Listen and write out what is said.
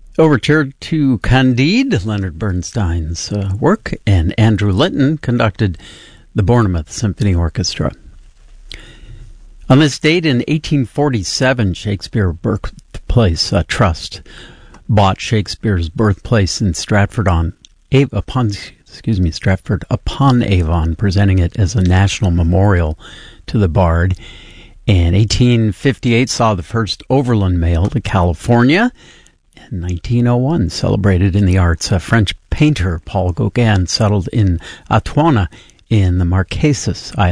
Overture to Candide, Leonard Bernstein's work, and Andrew Litton conducted the Bournemouth Symphony Orchestra. On this date in 1847, Shakespeare Birthplace Trust bought Shakespeare's birthplace in Stratford upon Avon, presenting it as a national memorial to the bard. And 1858 saw the first overland mail to California. 1901, celebrated in the arts, a French painter, Paul Gauguin, settled in Atuana in the Marquesas Islands.